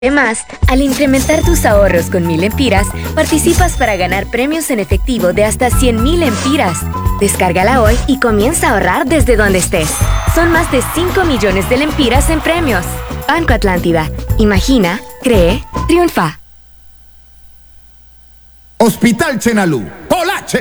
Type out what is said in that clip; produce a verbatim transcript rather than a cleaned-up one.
Además, al incrementar tus ahorros con mil empiras, participas para ganar premios en efectivo de hasta cien mil empiras. Descárgala hoy y comienza a ahorrar desde donde estés. Son más de cinco millones de lempiras en premios. Banco Atlántida. Imagina, cree, triunfa. Hospital Chenalú. Polache.